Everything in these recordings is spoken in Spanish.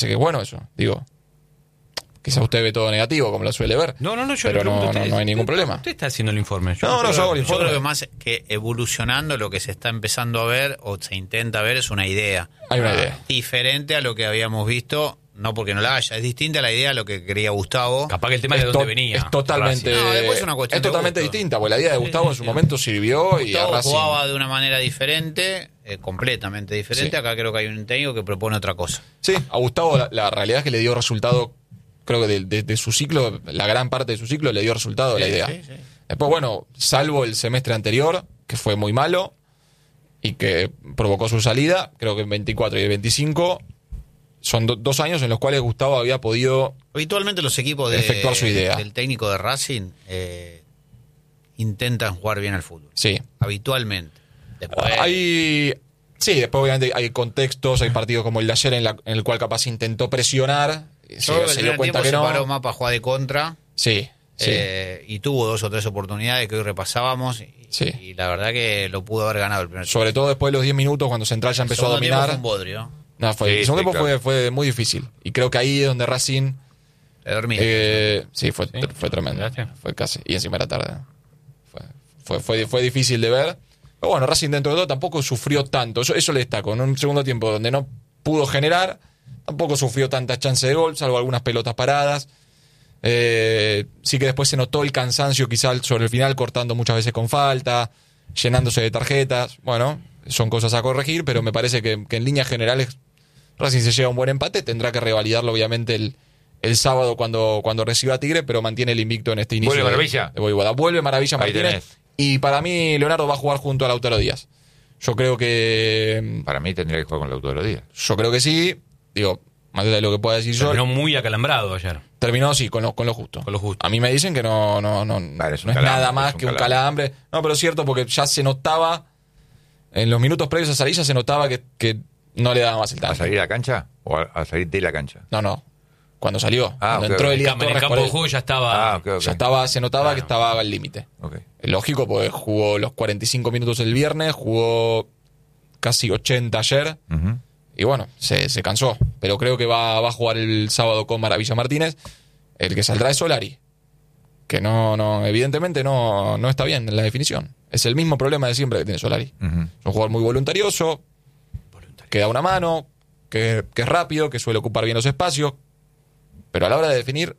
que es bueno eso, digo. Quizá usted ve todo negativo, como lo suele ver. No, yo pero le pregunto a usted, no hay ningún problema. Usted está haciendo el informe. Yo hago el Yo informe. creo que más que evolucionando, lo que se está empezando a ver o se intenta ver es una idea. Hay una idea. Diferente a lo que habíamos visto, no porque no la haya, es distinta a la idea a lo que quería Gustavo. Capaz que el tema es de dónde venía. Es totalmente, No, después es una cuestión es de totalmente gusto. distinta, porque la idea de Gustavo en su momento sirvió y a Gustavo Racing... jugaba de una manera diferente, completamente diferente. Sí. Acá creo que hay un técnico que propone otra cosa. Sí, a Gustavo la realidad es que le dio resultado, creo que de su ciclo, la gran parte de su ciclo le dio resultado la idea. Sí. Después, bueno, salvo el semestre anterior, que fue muy malo y que provocó su salida, creo que en 24 y el 25 son 2 años en los cuales Gustavo había podido... Habitualmente los equipos efectuar su idea. del técnico de Racing intentan jugar bien al fútbol. Sí. Habitualmente. Después, Sí, después obviamente hay contextos, hay partidos como el de ayer en el cual capaz intentó presionar, se dio cuenta que se no. paró más para jugar de contra. Sí. Y tuvo 2 o 3 oportunidades que hoy repasábamos y la verdad que lo pudo haber ganado el primer tiempo. Sobre todo después de los 10 minutos cuando Central ya empezó a Segundo tiempo dominar. fue un bodrio. No, el segundo tiempo claro. fue muy difícil. Y creo que ahí es donde Racing... Le dormí. sí, fue tremendo. Fue casi. Y encima era tarde. Fue difícil de ver. Pero bueno, Racing dentro de todo tampoco sufrió tanto. Eso le destaco. En un segundo tiempo donde no pudo generar, tampoco sufrió tantas chances de gol, salvo algunas pelotas paradas. Sí que después se notó el cansancio quizá sobre el final, cortando muchas veces con falta, llenándose de tarjetas. Bueno, son cosas a corregir, pero me parece que en líneas generales Racing se lleva un buen empate. Tendrá que revalidarlo obviamente el sábado cuando reciba a Tigre, pero mantiene el invicto en este inicio. ¿Vuelve Maravilla? De Voivoda. Vuelve Maravilla Ahí Martínez. tenés. Y para mí Leonardo va a jugar junto a Lautaro Díaz. Yo creo que... Para mí tendría que jugar con Lautaro Díaz. Yo creo que sí. Digo, más allá de lo que pueda decir yo. Terminó muy acalambrado ayer. Terminó, sí, con lo justo. Con lo justo. A mí me dicen que no es nada más que un calambre. No, pero es cierto porque ya se notaba, en los minutos previos a salir, ya se notaba que no le daba más el ¿A tanto. salir a la cancha o a salir de la cancha? No. Cuando salió. Cuando ok, entró ok. Elías En el Torres campo por de él, juego ya estaba. Ok. ya estaba, se notaba que estaba al límite. Ok. Lógico, porque jugó los 45 minutos el viernes, jugó casi 80 ayer. Ujú. Y bueno, se cansó. Pero creo que va a jugar el sábado con Maravilla Martínez. El que saldrá es Solari. Que evidentemente no está bien en la definición. Es el mismo problema de siempre que tiene Solari. Ujú. Es un jugador muy voluntarioso, que da una mano, que es rápido, que suele ocupar bien los espacios. Pero a la hora de definir,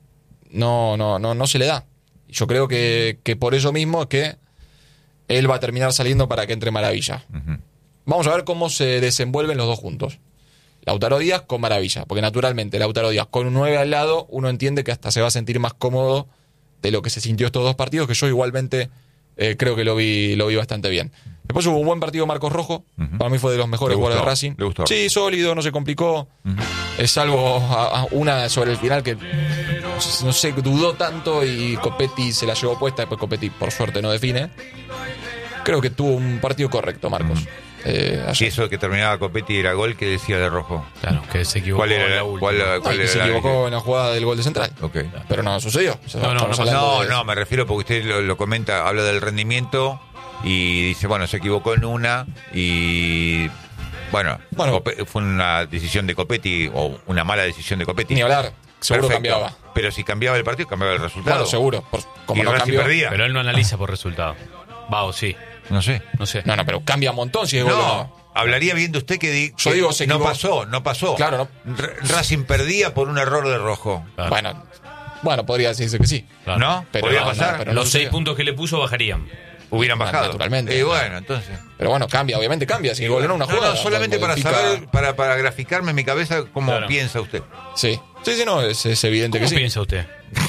no se le da. Y yo creo que por eso mismo es que él va a terminar saliendo para que entre Maravilla. Ujú. Vamos a ver cómo se desenvuelven los dos juntos. Lautaro Díaz con Maravilla, porque naturalmente Lautaro Díaz con un 9 al lado, uno entiende que hasta se va a sentir más cómodo de lo que se sintió estos dos partidos, que yo igualmente creo que lo vi bastante bien. Después hubo un buen partido Marcos Rojo, para mí fue de los mejores ¿Le gustó? jugadores de Racing. ¿Le gustó? Sí, sólido, no se complicó. Es salvo a una sobre el final que no sé, dudó tanto y Copetti se la llevó puesta, después Copetti por suerte no define. Creo que tuvo un partido correcto Marcos. Ayer. Si eso que terminaba Copetti era gol, ¿qué decía de Rojo? Claro, que se equivocó. ¿Cuál era en la la- última. cuál- No, y que se equivocó en la jugada del gol de Central. Ok. Pero no sucedió. O sea, No, estamos no hablando de- No, me refiero porque usted lo comenta, habla del rendimiento y dice, bueno, se equivocó en una y... Bueno, fue una decisión de Copetti o una mala decisión de Copetti. Ni hablar, seguro Perfecto. cambiaba. Pero si cambiaba el partido, cambiaba el resultado. Claro, seguro. Como y no Racing cambió. perdía. Pero él no analiza por resultado. Va o sí. No sé. No sé. No, pero cambia un montón si es gol o No, no. hablaría bien de usted que Yo digo, se no equivocó. pasó. Claro, no. Racing perdía por un error de Rojo. Claro. Bueno, podría decirse que sí. Claro. ¿No? Pero ¿Podría no, pasar? no, pero Los 6 sucedió. puntos que le puso bajarían. Hubieran bajado. Naturalmente. Y bueno, entonces... Pero bueno, cambia, obviamente cambia. Si gol o no una jugada. solamente para modifica- saber, para graficarme en mi cabeza cómo Claro. piensa usted. Sí, no, es evidente ¿Cómo que sí. piensa usted?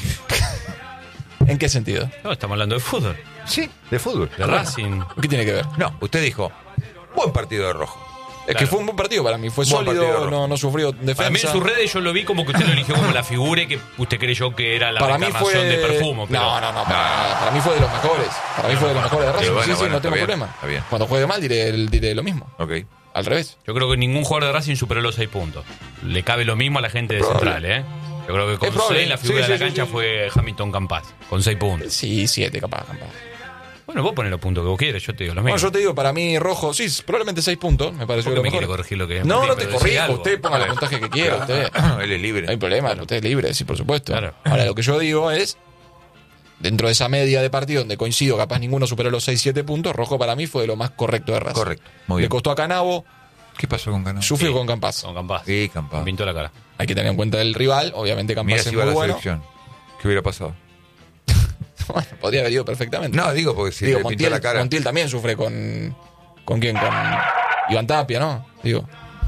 ¿En qué sentido? No, estamos hablando de fútbol. Sí, de fútbol. De Racing. ¿Qué tiene que ver? No, usted dijo, buen partido de Rojo. Es que fue un buen partido para mí. Fue Buen partido de sólido, Rojo. no sufrió defensa. Para mí en sus redes yo lo vi como que usted lo eligió como la figura y que usted creyó que era la Para mí reencarnación fue... de Perfumo. Pero... No, para mí fue de los mejores. Para mí fue de los mejores de Racing. bueno, sí, bueno, no está tengo bien, problema. está bien. Cuando juegue mal diré lo mismo. Ok. Al revés. Yo creo que ningún jugador de Racing superó los 6 puntos. Le cabe lo mismo a la gente de Probable. Central, ¿eh? Yo creo que con Es probable. 6 la figura Sí, de la sí, cancha sí. fue Hamilton Campas, con 6 puntos. Sí, 7 capaz. Bueno, vos ponés los puntos que vos quieres, yo te digo los mismos. mismos. Bueno, yo te digo, para mí Rojo, sí, probablemente 6 puntos, me pareció lo mejor. Quiere corregir lo que no te corrijo, usted ponga el puntaje que quiera, usted. Él es libre. No hay problema, usted es libre, sí, por supuesto. Claro. Ahora, lo que yo digo es, dentro de esa media de partido donde coincido, capaz ninguno superó los 6-7 puntos, Rojo para mí fue de lo más correcto de Racing. Correcto, muy bien. Le costó a Canavo. ¿Qué pasó con Canavo? Sufrió con Campaz. Con Campaz. Sí, Campaz. Me pintó la cara. Hay que tener en cuenta el rival, obviamente Campaz Mirá es si muy iba a la bueno. selección. ¿Qué hubiera pasado? Bueno, podría haber ido perfectamente. No, digo, porque si le pintó la cara. Montiel también sufre con quién, con Iván Tapia, ¿no? Digo.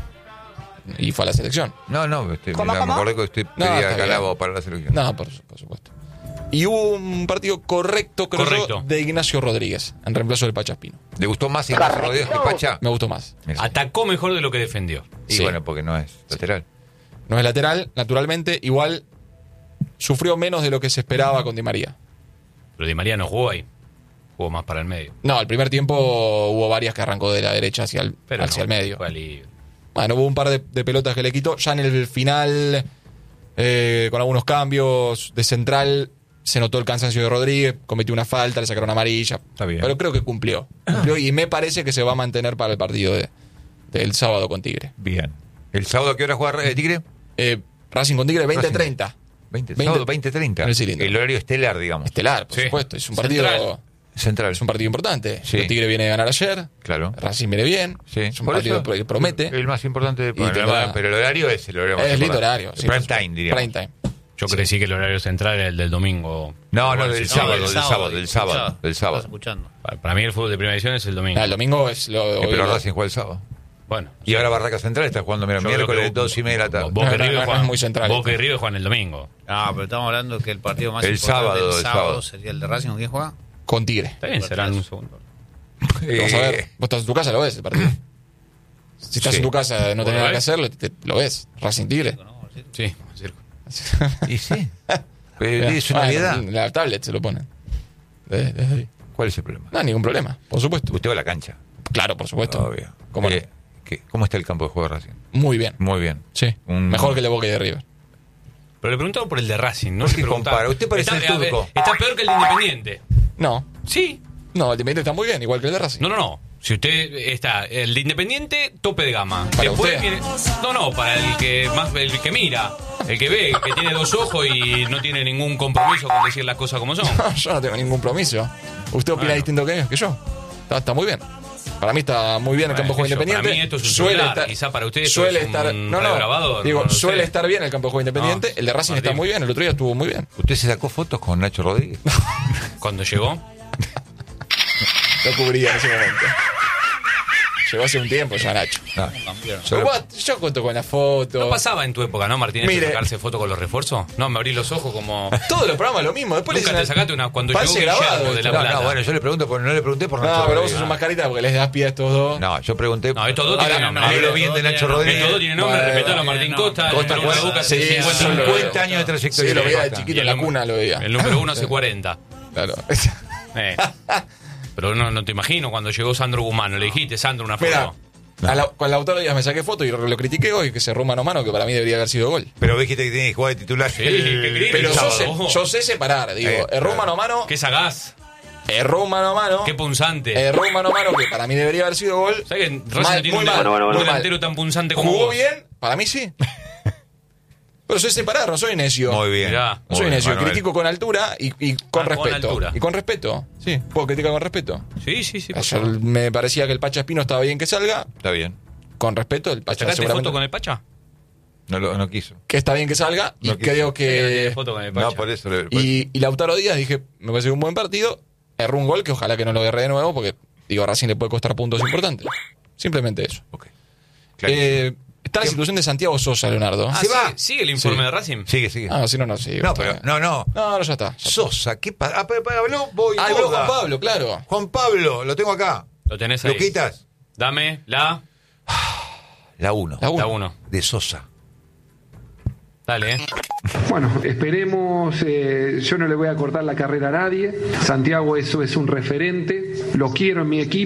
Y fue a la selección. No, me acordé que usted pedía a Canavo para la selección. No, por supuesto. Y hubo un partido correcto, creo yo, de Ignacio Rodríguez, en reemplazo del Pacha Espino. ¿Le gustó más Ignacio Rodríguez que Pacha? Me gustó más. Atacó mejor de lo que defendió. Y bueno, porque no es lateral. No es lateral, naturalmente. Igual sufrió menos de lo que se esperaba con Di María. Pero Di María no jugó ahí. Jugó más para el medio. No, el primer tiempo hubo varias que arrancó de la derecha hacia el medio. Bueno, hubo un par de pelotas que le quitó. Ya en el final, con algunos cambios de central, se notó el cansancio de Rodríguez, cometió una falta, le sacaron amarilla. Está bien. Pero creo que cumplió y me parece que se va a mantener para el partido del sábado con Tigre. Bien. ¿El sábado a qué hora juega Tigre? Racing con Tigre, 20:30. Sábado 20:30. El horario estelar, digamos. Estelar, por supuesto. Es un partido central. Es un partido importante. Sí. El Tigre viene a ganar ayer. Claro. Racing viene bien. Sí. Es un partido que promete. El más importante. Pero el horario es el horario más importante. Es lindo horario. Sí, prime time, diríamos. Prime time. Yo crecí que el horario central era el del domingo. No, del sábado. Estaba escuchando. Para mí el fútbol de primera división es el domingo. El domingo es pero Racing juega el sábado. Bueno. Y ahora Barraca Central está jugando miércoles 2:30 de la tarde. Boca y River es muy central. Boca y River juegan el domingo. Pero estamos hablando que el partido más importante del sábado sería el de Racing. ¿Con quién juega? Con Tigre. Está bien, serán un segundo. Vamos a ver. Vos estás en tu casa, lo ves el partido. Si estás en tu casa no tenés nada que hacer, lo ves. Racing Tigre. Sí, y sí. Pero es una novedad. La tablet se lo ponen. Desde ahí. ¿Cuál es el problema? No, ningún problema, por supuesto. Usted va a la cancha. Claro, por supuesto. Obvio. ¿Cómo está el campo de juego de Racing? Muy bien. Muy bien. Sí. Mejor que el de Boca y de River. Pero le preguntaba por el de Racing, ¿no? ¿Por qué compara? Usted parece el turco. Está peor que el de Independiente. No. Sí. No, el de Independiente está muy bien, igual que el de Racing. No. Si usted está, el de Independiente, tope de gama. ¿Para después usted? viene, para el que mira, el que ve, que tiene dos ojos y no tiene ningún compromiso con decir las cosas como son. No, yo no tengo ningún compromiso. Usted opina distinto que yo. Está muy bien. Para mí está muy bien el campo de juego Independiente. Para mí esto es un celular, quizá para ustedes suele es un estar, grabador. Digo, suele estar bien el campo de juego Independiente. El de Racing está muy bien, el otro día estuvo muy bien. ¿Usted se sacó fotos con Nacho Rodríguez? Cuando llegó. Lo cubría en ese momento. Llegó hace un tiempo ya Nacho. Yo cuento con la foto. No pasaba en tu época, ¿no, Martínez? Mire, sacarse foto con los refuerzos. No, me abrí los ojos como. Todos los programas lo mismo. Después nunca te sacaste una cuando llegó grabado de la Plata. No, bueno, yo le pregunté no le pregunté por Nacho Rodríguez. No, pero vos sos un mascarita porque les das pie a estos dos. No, yo pregunté. No, estos dos tienen nombre. Hablo bien de Nacho Rodríguez. Estos dos tienen nombre. Respetalo a Martín Costa. Costa el número 50 años de trayectoria. Sí, lo veía de chiquito en la cuna, lo veía. El número 1 hace 40. Claro. Pero no te imagino cuando llegó Sandro Gumano. Le dijiste, Sandro, una foto. Con Lautaro Díaz me saqué foto y lo critiqué hoy, que cerró mano a mano, que para mí debería haber sido gol. Pero dijiste que tenés que jugar de titular. Sí, pero yo sé separar, digo, erró mano a mano. Qué sagaz. Erró mano a mano. Qué punzante. Erró mano a mano, que para mí debería haber sido gol. ¿Sabes que Racing tiene un delantero tan punzante como ¿Jugó vos? bien? Para mí sí. Pero soy separar, no soy necio. Muy bien. No soy necio, critico con altura y con respeto. Y con respeto. Sí, puedo criticar con respeto. Sí. Ayer me parecía que el Pacha Espino estaba bien que salga. Está bien. Con respeto, el Pacha ¿Sacaste seguramente. foto con el Pacha? No quiso. Que está bien que salga y creo que. Foto con el Pacha. No, por eso. Y Lautaro Díaz, dije, me parece un buen partido. Erró un gol que ojalá que no lo erre de nuevo porque, digo, a Racing le puede costar puntos importantes. Simplemente eso. Ok. Está la situación de Santiago Sosa, Leonardo. ¿Sigue el informe de Racing? Sigue. Ah, si no sigue. No, pero no, ya está. Sosa, ¿qué pasa? Habló Boivoda. Habló Juan Pablo, claro. Juan Pablo, lo tengo acá. Lo tenés ahí. Luquitas. Dame la 1. La 1. De Sosa. Dale, Bueno, esperemos, yo no le voy a cortar la carrera a nadie. Santiago eso es un referente, lo quiero en mi equipo,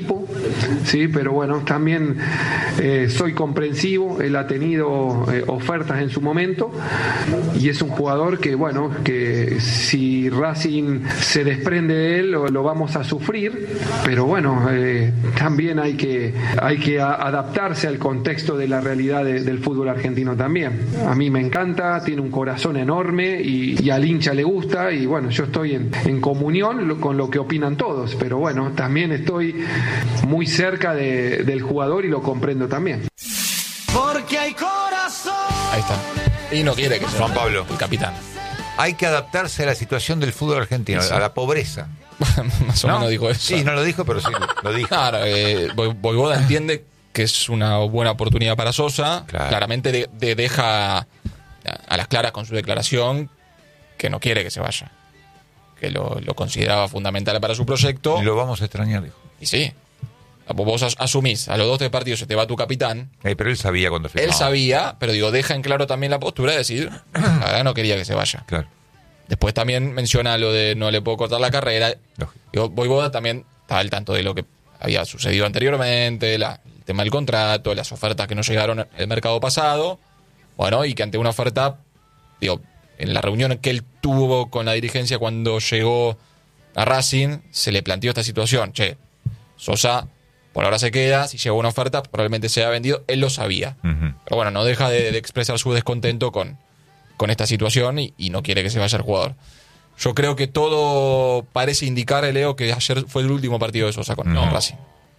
sí, pero bueno, también soy comprensivo. Él ha tenido ofertas en su momento y es un jugador que, bueno, que si Racing se desprende de él lo vamos a sufrir, pero bueno, también hay que adaptarse al contexto de la realidad del fútbol argentino también. A mí me encanta, tiene un corazón enorme y al hincha le gusta, y bueno, yo estoy en comunión con lo que opinan todos, pero bueno, también estoy muy cerca del jugador y lo comprendo también. Porque hay corazón. Ahí está. Y no quiere que sea Juan Pablo, el capitán. Hay que adaptarse a la situación del fútbol argentino, sí, a la pobreza. Más o menos dijo eso. Sí, no lo dijo, pero sí lo dijo. Claro, Vojvoda entiende que es una buena oportunidad para Sosa. Claro. Claramente deja a las claras con su declaración que no quiere que se vaya, que lo consideraba fundamental para su proyecto. Y lo vamos a extrañar, dijo. Y sí, vos asumís, a los 2-3 partidos se te va tu capitán. Pero él sabía cuando firmaba. Él sabía, pero deja en claro también la postura de decir, la verdad no quería que se vaya. Claro. Después también menciona lo de no le puedo cortar la carrera. Vojvoda también estaba al tanto de lo que había sucedido anteriormente, el tema del contrato, las ofertas que no llegaron el mercado pasado. Bueno, y que ante una oferta, en la reunión que él tuvo con la dirigencia cuando llegó a Racing, se le planteó esta situación. Sosa por ahora se queda, si llega una oferta probablemente se haya vendido, él lo sabía. Uh-huh. Pero bueno, no deja de expresar su descontento con esta situación y no quiere que se vaya el jugador. Yo creo que todo parece indicar, Leo, que ayer fue el último partido de Sosa con Racing.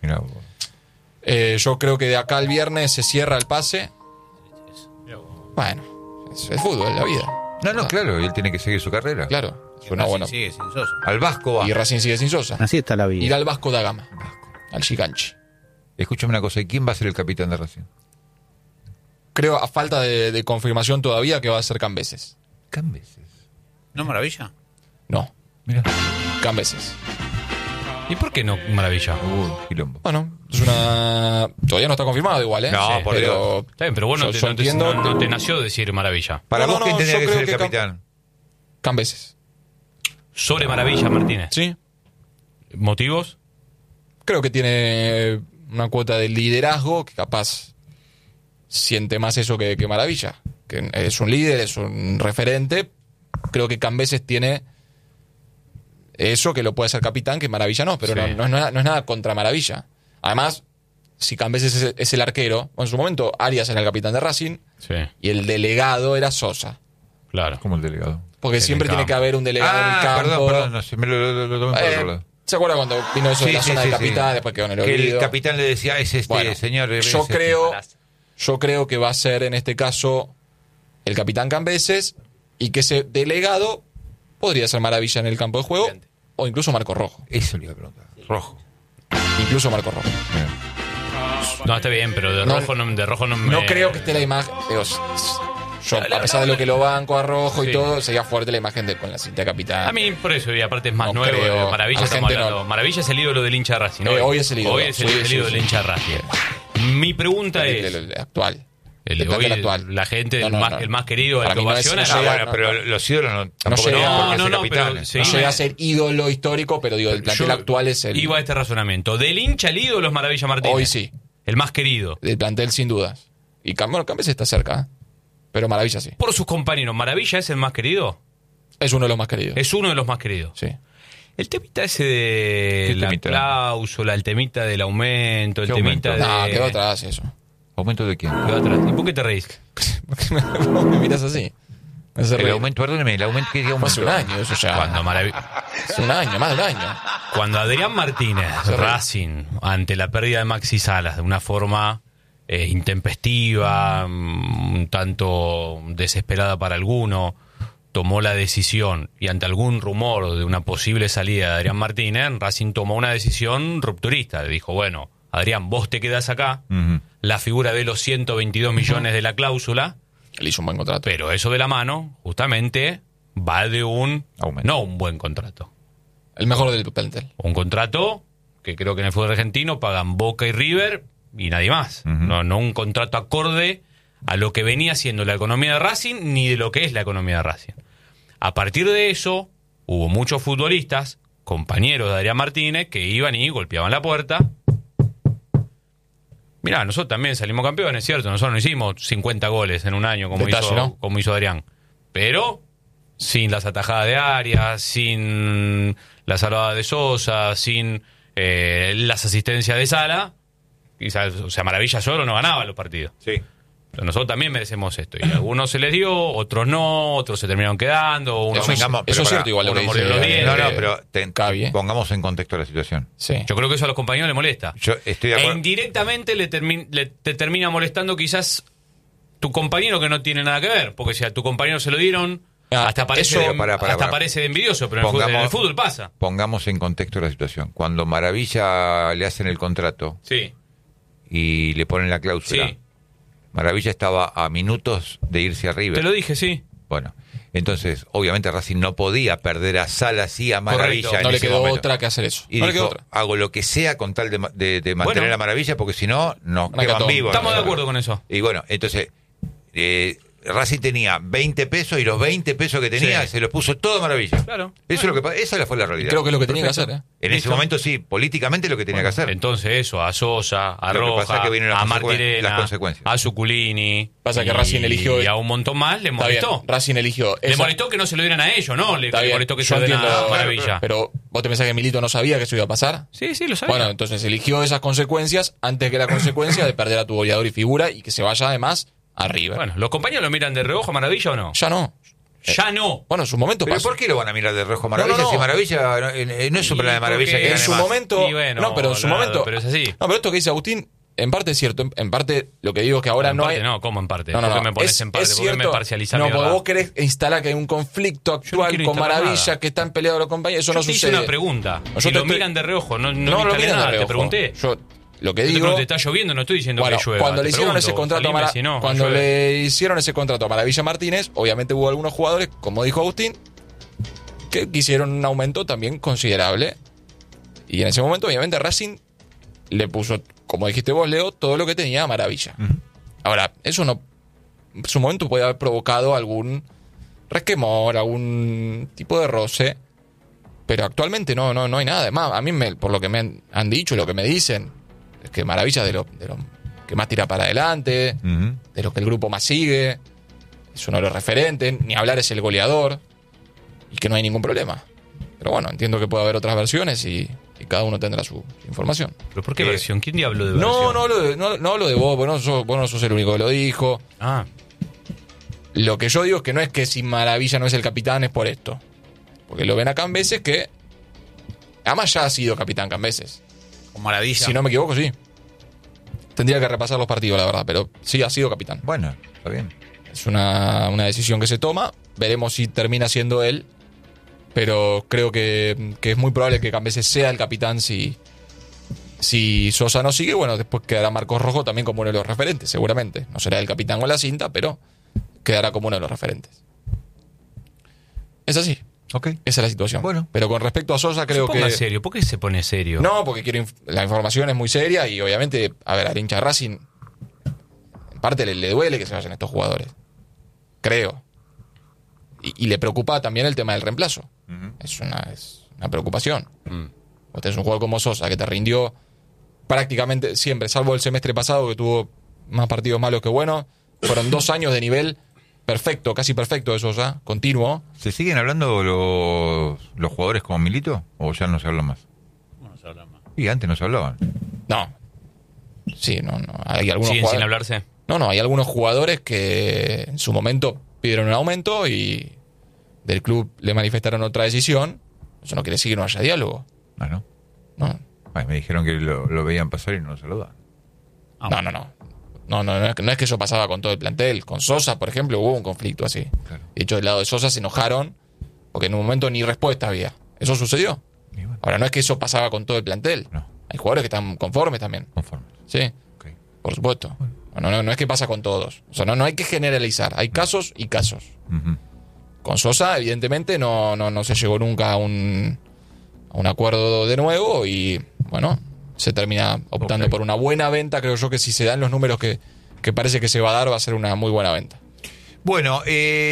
Yo creo que de acá al viernes se cierra el pase. Bueno, es fútbol, la vida. No, claro, él tiene que seguir su carrera. Claro, es una buena. Sigue sin Sosa. Al Vasco va. Y Racing sigue sin Sosa. Así está la vida. Ir al Vasco da Gama, al Giganchi. Escúchame una cosa, ¿y quién va a ser el capitán de Racing? Creo, a falta de confirmación todavía, que va a ser Cambeses. ¿Cambeses? ¿No Maravilla? No. Mira. Cambeses. ¿Y por qué no Maravilla? Quilombo. Bueno, es una... Todavía no está confirmado igual, ¿eh? No, sí, por Dios. Está bien, pero bueno, no te nació decir Maravilla. Para vos, ¿quién tendría que ser el capitán? Cambeses. Sobre Maravilla, Martínez. Sí. ¿Motivos? Creo que tiene una cuota de liderazgo que capaz siente más eso que Maravilla. Que es un líder, es un referente. Creo que Cambeses tiene eso, que lo puede ser capitán, que Maravilla no, pero sí. no es nada contra Maravilla. Además, si Cambeses es el arquero, en su momento Arias era el capitán de Racing, sí, y el delegado era Sosa. Claro. ¿Cómo el delegado? Porque siempre tiene que haber un delegado en el campo. Perdón, no sé, me lo tomé por otro lado. ¿Se acuerda cuando vino eso de la zona del capitán? Después quedó en el olvido. Que el capitán le decía, señor. Yo creo que va a ser en este caso el capitán Cambeses, y que ese delegado podría ser Maravilla en el campo de juego, o incluso Marco Rojo. Eso le iba a preguntar. Rojo. Incluso Marco Rojo. Bien. No, está bien, pero de rojo no me... No creo que esté la imagen... Yo, a pesar de lo que lo banco a Rojo y todo, sería fuerte la imagen con la cinta de capitán. A mí, por eso, y aparte es más nuevo. Maravilla, Maravilla es el ídolo del hincha de Racing. Hoy es el ídolo. Hoy es el ídolo del hincha de Racing. Mi pregunta es... El actual. Hoy actual. La gente, el más querido, el que ovaciona. Pero los ídolos no llega a ser ídolo histórico, pero digo, el plantel actual es el... Iba a este razonamiento. Del hincha, el ídolo es Maravilla Martínez. Hoy sí. El más querido. Del plantel, sin dudas. Y Cambeses está cerca, pero Maravilla sí. Por sus compañeros, ¿Maravilla es el más querido? Es uno de los más queridos. Es uno de los más queridos. Sí. El temita ese de la cláusula, el temita del aumento, el temita de... No, quedó atrás eso. ¿Aumento de quién? Quedó atrás. ¿Y por qué te reís? ¿Por qué me miras así? El aumento, perdóneme, el aumento que dio hace un año, eso ya. Hace un año, más de un año. Cuando Adrián Martínez, Racing, ante la pérdida de Maxi Salas, de una forma intempestiva, un tanto desesperada para alguno, tomó la decisión, y ante algún rumor de una posible salida de Adrián Martínez, Racing tomó una decisión rupturista. Le dijo, bueno, Adrián, vos te quedás acá, la figura de los 122 millones de la cláusula. Él hizo un buen contrato. Pero eso de la mano, justamente, va de un buen contrato. El mejor del plantel. Un contrato que creo que en el fútbol argentino pagan Boca y River y nadie más. No un contrato acorde a lo que venía siendo la economía de Racing, ni de lo que es la economía de Racing. A partir de eso, hubo muchos futbolistas, compañeros de Adrián Martínez, que iban y golpeaban la puerta Mirá, nosotros también salimos campeones, ¿cierto? Nosotros no hicimos 50 goles en un año como hizo Adrián. Pero sin las atajadas de Arias, sin la salvada de Sosa, sin las asistencias de Sala. O sea, Maravilla solo no ganaba los partidos. Sí. Pero nosotros también merecemos esto. Y a algunos se les dio, otros no, otros se terminaron quedando. Unos eso es cierto, igual lo que dice. No, pero pongamos en contexto la situación. Sí. Yo creo que eso a los compañeros les molesta. Yo estoy de acuerdo. E indirectamente te termina molestando quizás tu compañero que no tiene nada que ver. Porque si a tu compañero se lo dieron, hasta parece de envidioso, pero en el fútbol pasa. Pongamos en contexto la situación. Cuando Maravilla le hacen el contrato y le ponen la cláusula, Maravilla estaba a minutos de irse a River. Te lo dije, sí. Bueno, entonces, obviamente Racing no podía perder a Salas y a Maravilla. Correcto. No le quedó otra que hacer eso. Y dijo, hago lo que sea con tal de mantener a Maravilla, porque si no, nos quedan vivos. Estamos de acuerdo con eso. Y bueno, entonces, Racing tenía 20 pesos y los 20 pesos que tenía se los puso todo a Maravilla. Claro. Esa fue la realidad. Creo que es lo que tenía que hacer. En ese momento sí, políticamente lo que tenía que hacer. Entonces eso, a Sosa, a Roja, a Martirena, a Zuculini. Pasa que Racing eligió... Y a un montón más le molestó. Racing eligió... Le molestó que no se lo dieran a ellos, ¿no? Le molestó que se lo dieran a Maravilla. Pero ¿vos te pensás que Milito no sabía que eso iba a pasar? Sí, lo sabía. Bueno, entonces eligió esas consecuencias antes que la consecuencia de perder a tu goleador y figura y que se vaya además a River. Bueno, ¿los compañeros lo miran de reojo a Maravilla o no? Ya no. Ya no. Bueno, en su momento ¿Pero pasó. ¿Por qué lo van a mirar de reojo a Maravilla? Si Maravilla no es un problema de Maravilla que en su momento. Bueno, pero en su momento. Pero es así. No, pero esto que dice Agustín, en parte es cierto. En parte lo que digo es que ahora no hay. No, ¿cómo en parte? No, ¿Por qué me pones en parte? ¿Por qué me parcializás? No, porque vos querés instalar que hay un conflicto actual con Maravilla, que están peleados los compañeros. Eso no sucede. Yo te hice una pregunta. Si lo miran de reojo, no me lo miran nada, de reojo. Te pregunté. Yo lo que digo, te está lloviendo, no estoy diciendo que llueva. Cuando le hicieron ese contrato a Maravilla Martínez, obviamente hubo algunos jugadores, como dijo Agustín, que quisieron un aumento también considerable. Y en ese momento, obviamente, Racing le puso, como dijiste vos, Leo, todo lo que tenía a Maravilla. Ahora, eso no, en su momento puede haber provocado algún resquemor, algún tipo de roce, pero actualmente no hay nada. Además, a mí, por lo que me han dicho y lo que me dicen, es que Maravilla de lo que más tira para adelante, de lo que el grupo más sigue, es uno de los referentes, ni hablar es el goleador, y que no hay ningún problema. Pero bueno, entiendo que puede haber otras versiones y cada uno tendrá su información. ¿Pero por qué versión? ¿Quién diablo de versión? No hablo de vos, vos no sos el único que lo dijo. Lo que yo digo es que no es que si Maravilla no es el capitán es por esto. Porque lo ven acá en veces que... Además ya ha sido capitán Cambeses. Con Maravilla. Si no me equivoco, sí. Tendría que repasar los partidos, la verdad, pero sí ha sido capitán. Bueno, está bien. Es una decisión que se toma. Veremos si termina siendo él. Pero creo que es muy probable que Cambeses sea el capitán si Sosa no sigue. Bueno, después quedará Marcos Rojo también como uno de los referentes, seguramente. No será el capitán con la cinta, pero quedará como uno de los referentes. Es así. Okay. Esa es la situación. Bueno. Pero con respecto a Sosa, creo que... serio. ¿Por qué se pone serio? No, porque la información es muy seria y obviamente, al hincha de Racing, en parte le duele que se vayan estos jugadores. Creo. Y le preocupa también el tema del reemplazo. Es una preocupación. Vos tenés un jugador como Sosa que te rindió prácticamente siempre, salvo el semestre pasado que tuvo más partidos malos que buenos. Fueron 2 años de nivel perfecto, casi perfecto de Sosa, continuo. ¿Se siguen hablando los jugadores como Milito? ¿O ya no se habla más? No se habla más. Y antes no se hablaban. No. Sí, no. Hay algunos ¿Siguen sin hablarse? No, hay algunos jugadores que en su momento pidieron un aumento y del club le manifestaron otra decisión. Eso no quiere decir que no haya diálogo. ¿No? No. Ay, me dijeron que lo veían pasar y no lo saludaban. No es que eso pasaba con todo el plantel. Con Sosa, por ejemplo, hubo un conflicto así. Claro. De hecho, del lado de Sosa se enojaron porque en un momento ni respuesta había. Eso sucedió. Bueno. Ahora, no es que eso pasaba con todo el plantel. No. Hay jugadores que están conformes también. Conformes. Sí, Okay. por supuesto. Bueno. No es que pasa con todos. O sea, no hay que generalizar. Hay casos y casos. Con Sosa, evidentemente, no se llegó nunca a un acuerdo de nuevo y, bueno, se termina optando por una buena venta. Creo yo que si se dan los números que parece que se va a dar, va a ser una muy buena venta. Bueno,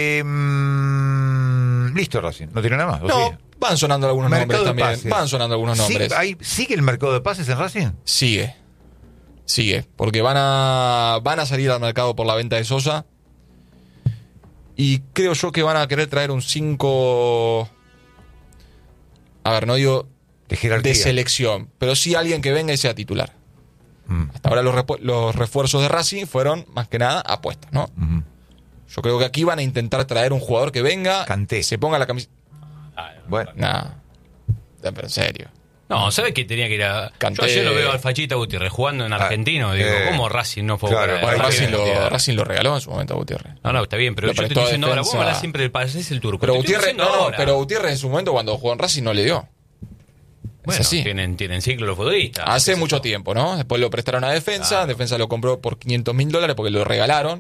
listo, Racing. ¿No tiene nada más? No, sí? van sonando algunos nombres también. Pases. Van sonando algunos nombres. ¿Sigue el mercado de pases en Racing? Sigue. Sigue, porque van a salir al mercado por la venta de Sosa. Y creo yo que van a querer traer un 5... A ver, no digo de selección, pero sí alguien que venga y sea titular. Hasta ahora los refuerzos de Racing fueron, más que nada, apuestas, ¿no? Yo creo que aquí van a intentar traer un jugador que venga, Kanté. se ponga la camiseta. Bueno. No, pero en serio. No, ¿sabes que tenía que ir a...? Kanté. Yo ayer lo veo al Fachita Gutiérrez jugando en Argentino. Digo, ¿cómo Racing no fue claro, para Racing lo regaló en su momento a Gutiérrez. No, está bien, pero yo te estoy diciendo ahora, vos hablas siempre del país, es el turco. Pero Gutiérrez, pero Gutiérrez en su momento cuando jugó en Racing no le dio. Bueno, tienen ciclo los futbolistas. Hace mucho tiempo, ¿no? Después lo prestaron a Defensa. Claro. Defensa lo compró por $500,000 porque lo regalaron.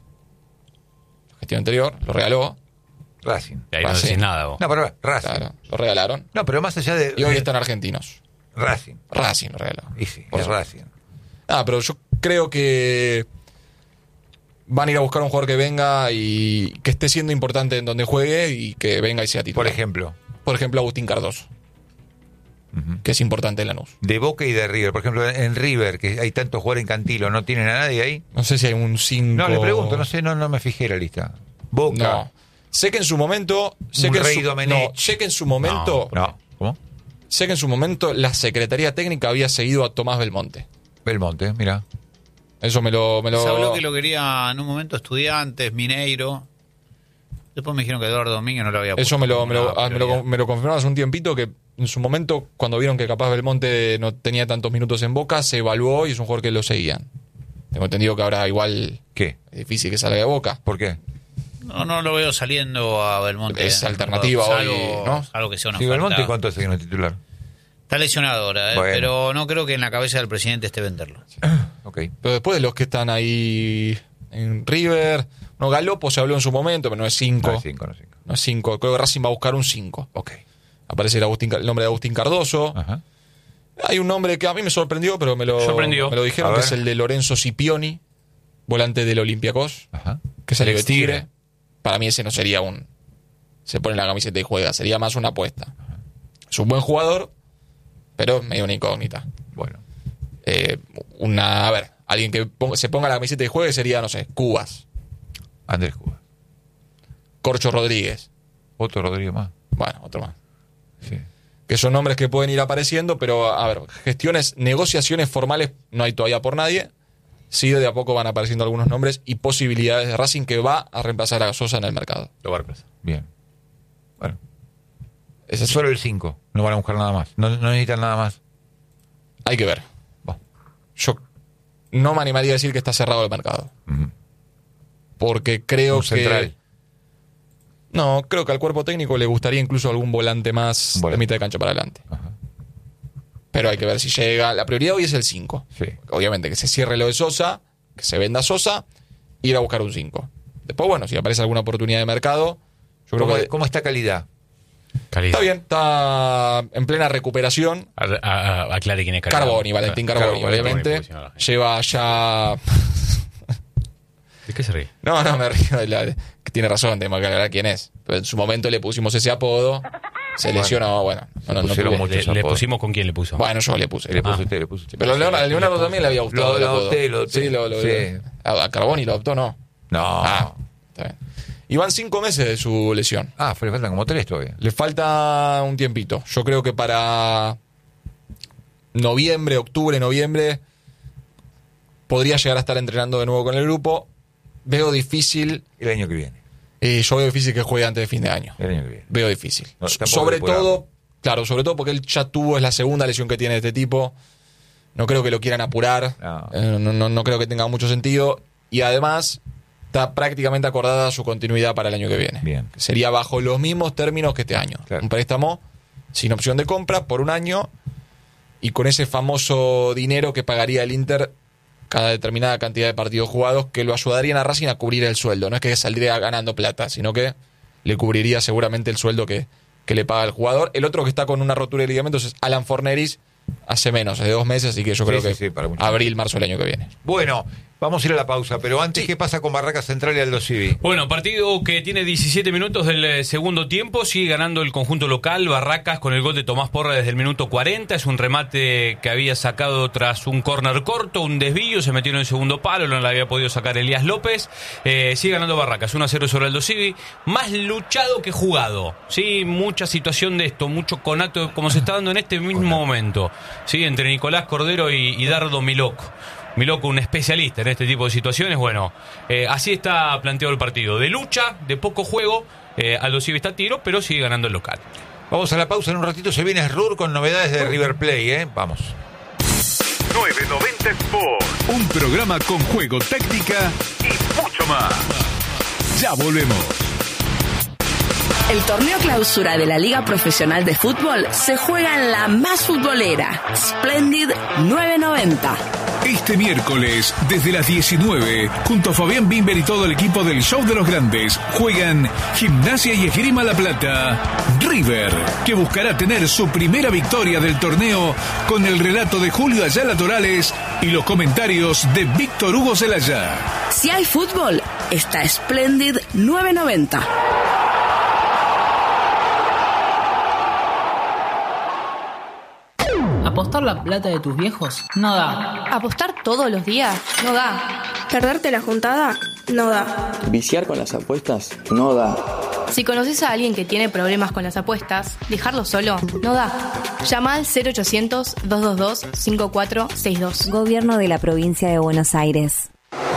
La gestión anterior lo regaló. Racing. Y ahí no decís nada vos. No, pero Racing. Claro, lo regalaron. No, pero más allá de... Y hoy están argentinos. Racing. Racing lo regaló. Y sí, Por es eso. Racing. Pero yo creo que van a ir a buscar un jugador que venga y que esté siendo importante en donde juegue y que venga y sea titular. Por ejemplo, Agustín Cardoso. Que es importante en Lanús. De Boca y de River. Por ejemplo, en River, que hay tantos jugadores en Cantilo, ¿no tienen a nadie ahí? No sé si hay un 5. No, le pregunto, no sé, no me fijé la lista. Boca. No. Sé que en su momento... Sé que en su momento... No. ¿Cómo? Sé que en su momento la Secretaría Técnica había seguido a Tomás Belmonte. Belmonte, mira. Eso me lo... Se habló que lo quería en un momento Estudiantes, Mineiro. Después me dijeron que Eduardo Domínguez no lo había puesto. Eso me lo confirmaron hace un tiempito, que en su momento, cuando vieron que capaz Belmonte no tenía tantos minutos en Boca, se evaluó y es un jugador que lo seguían. Tengo entendido que ahora igual... ¿Qué? Es difícil que salga de Boca. ¿Por qué? No lo veo saliendo a Belmonte. Es alternativa hoy, ¿no? Algo que sea una Sí, oferta. Belmonte, ¿cuánto hace que no es titular? Está lesionado ahora, Bueno. pero no creo que en la cabeza del presidente esté venderlo. Ok. Pero después de los que están ahí en River... No, Galopo se habló en su momento, pero no es 5. No es 5, no es 5. No es 5. Creo que Racing va a buscar un 5. Ok. Aparece el nombre de Agustín Cardoso. Ajá. Hay un nombre que a mí me sorprendió, pero me lo dijeron, que es el de Lorenzo Scipioni, volante del Olympiacos, que salió de Tigre. Para mí ese no sería se pone la camiseta y juega, sería más una apuesta. Es un buen jugador, pero medio una incógnita. Bueno. Alguien que se ponga la camiseta y juegue sería, no sé, Cubas. Andrés Cubas. Corcho Rodríguez. Otro Rodríguez más. Bueno, otro más. Sí. Que son nombres que pueden ir apareciendo, pero negociaciones formales no hay todavía por nadie. Sí, de a poco van apareciendo algunos nombres y posibilidades de Racing que va a reemplazar a Sosa en el mercado. Lo va a reemplazar. Bien. Bueno. Ese es solo el 5. No van a buscar nada más. No necesitan nada más. Hay que ver. Yo no me animaría a decir que está cerrado el mercado. Porque creo central. No, creo que al cuerpo técnico le gustaría incluso algún volante más de mitad de cancha para adelante. Ajá. Pero hay que ver si llega. La prioridad hoy es el 5. Sí. Obviamente que se cierre lo de Sosa, que se venda Sosa, ir a buscar un 5. Después, bueno, si aparece alguna oportunidad de mercado, yo creo que... ¿Cómo está calidad? Está bien, está en plena recuperación. Aclare quién es Carboni, Valentín Carboni, obviamente. Lleva ya... ¿De qué se ríe? No, me río que tiene razón, tengo que aclarar quién es. Pero en su momento le pusimos ese apodo. Se lesionó, ¿Le pusimos con quién le puso? Bueno, yo le puse. Le puso usted. Pero a Leonardo también le había gustado. Lo adopté. Sí, lo a Carboni lo adoptó, ¿no? No. Está bien. Y van 5 meses de su lesión. Le faltan como 3 todavía. Le falta un tiempito. Yo creo que para octubre, noviembre, podría llegar a estar entrenando de nuevo con el grupo. Veo difícil. El año que viene. Yo veo difícil que juegue antes de fin de año. El año que viene. Veo difícil. No, sobre todo porque él ya es la segunda lesión que tiene de este tipo. No creo que lo quieran apurar. No creo que tenga mucho sentido. Y además, está prácticamente acordada su continuidad para el año que viene. Bien. Sería bajo los mismos términos que este año. Claro. Un préstamo sin opción de compra por un año y con ese famoso dinero que pagaría el Inter cada determinada cantidad de partidos jugados, que lo ayudarían a Racing a cubrir el sueldo. No es que saldría ganando plata, sino que le cubriría seguramente el sueldo que le paga el jugador. El otro que está con una rotura de ligamentos es Alan Forneris, hace menos, hace 2 meses, así que yo creo que para abril, marzo del año que viene. Bueno, Vamos a ir a la pausa, pero antes, ¿qué pasa con Barracas Central y Aldo Civi? Bueno, partido que tiene 17 minutos del segundo tiempo, sigue ganando el conjunto local, Barracas, con el gol de Tomás Porra desde el minuto 40, es un remate que había sacado tras un córner corto, un desvío, se metió en el segundo palo, no le había podido sacar Elías López, sigue ganando Barracas, 1-0 sobre Aldo Civi, más luchado que jugado, ¿sí? Mucha situación de esto, mucho conato, como se está dando en este mismo momento, ¿sí? Entre Nicolás Cordero y Dardo Miloco, un especialista en este tipo de situaciones. Bueno, así está planteado el partido. De lucha, de poco juego, Aldo Civi está a tiro, pero sigue ganando el local. Vamos a la pausa, en un ratito se viene Rur con novedades de River Plate, Vamos. 990 Sport. Un programa con juego, táctica y mucho más. Ya volvemos. El torneo clausura de la Liga Profesional de Fútbol se juega en la más futbolera, Splendid 990. Este miércoles, desde las 19, junto a Fabián Bimber y todo el equipo del Show de los Grandes, juegan Gimnasia y Esgrima La Plata. River, que buscará tener su primera victoria del torneo con el relato de Julio Ayala Torales y los comentarios de Víctor Hugo Zelaya. Si hay fútbol, está Splendid 990. ¿Apostar la plata de tus viejos? No da. ¿Apostar todos los días? No da. ¿Perderte la juntada? No da. ¿Viciar con las apuestas? No da. Si conoces a alguien que tiene problemas con las apuestas, dejarlo solo no da. Llama al 0800-222-5462. Gobierno de la Provincia de Buenos Aires.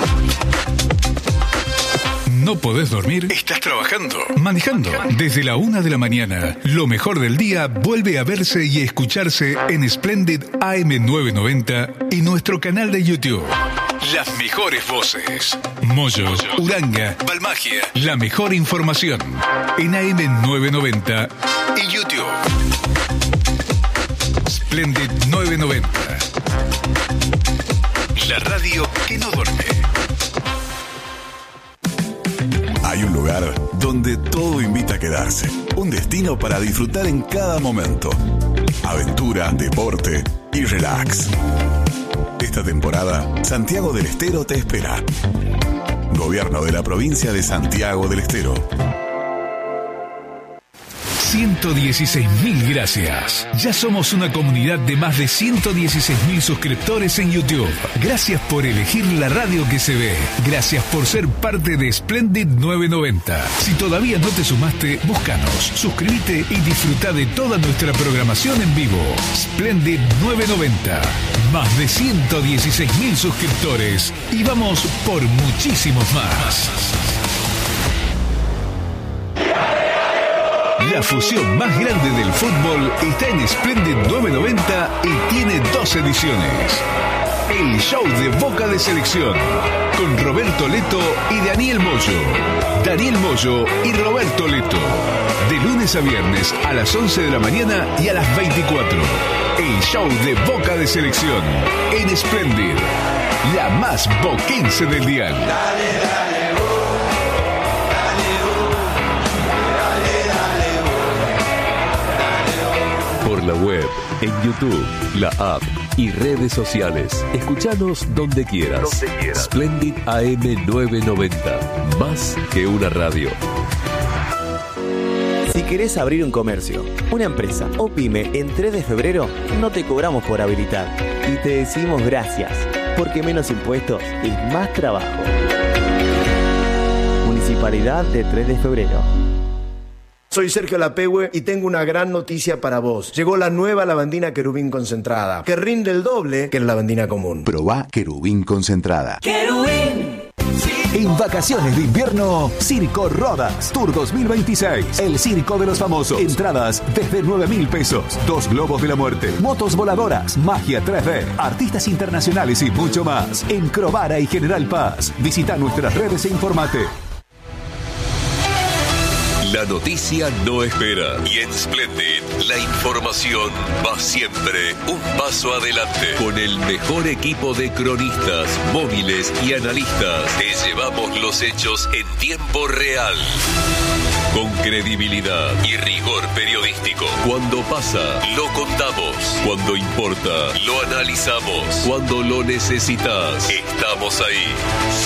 ¿No podés dormir? ¿Estás trabajando? ¿Manejando? Desde la 1 de la mañana, lo mejor del día vuelve a verse y escucharse en Splendid AM990 y nuestro canal de YouTube. Las mejores voces. Moyo, Uranga, Balmagia. La mejor información en AM990 y YouTube. Splendid 990. La radio que no duerme. Hay un lugar donde todo invita a quedarse. Un destino para disfrutar en cada momento. Aventura, deporte y relax. Esta temporada, Santiago del Estero te espera. Gobierno de la Provincia de Santiago del Estero. 116.000 gracias. Ya somos una comunidad de más de 116.000 suscriptores en YouTube. Gracias por elegir la radio que se ve. Gracias por ser parte de Splendid 990. Si todavía no te sumaste, búscanos, suscríbete y disfruta de toda nuestra programación en vivo. Splendid 990. Más de 116.000 suscriptores. Y vamos por muchísimos más. La fusión más grande del fútbol está en Splendid 990 y tiene 2 ediciones. El show de Boca de Selección, con Roberto Leto y Daniel Moyo. Daniel Moyo y Roberto Leto. De lunes a viernes a las 11 de la mañana y a las 24. El show de Boca de Selección en Splendid. La más boquense del dial. Por la web, en YouTube, la app y redes sociales. Escuchanos donde quieras. Splendid AM990. Más que una radio. Si querés abrir un comercio, una empresa o pyme en 3 de febrero, no te cobramos por habilitar. Y te decimos gracias, porque menos impuestos es más trabajo. Municipalidad de 3 de febrero. Soy Sergio Lapehue y tengo una gran noticia para vos. Llegó la nueva lavandina Querubín concentrada, que rinde el doble que la lavandina común. Probá Querubín concentrada. ¡Querubín! En vacaciones de invierno, Circo Rodas Tour 2026. El circo de los famosos. Entradas desde 9.000 pesos. 2 globos de la muerte, motos voladoras, magia 3D, artistas internacionales y mucho más. En Crovara y General Paz. Visita nuestras redes e informate. La noticia no espera y en Splendid la información va siempre un paso adelante. Con el mejor equipo de cronistas, móviles y analistas te llevamos los hechos en tiempo real. Con Credibilidad y rigor periodístico. Cuando pasa, lo contamos. Cuando importa, lo analizamos. Cuando lo necesitas, estamos ahí.